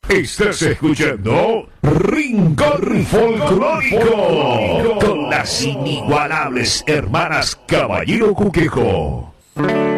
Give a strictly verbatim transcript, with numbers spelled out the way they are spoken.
Estás escuchando Rincón Folclórico con las inigualables hermanas Caballero Cuquejo.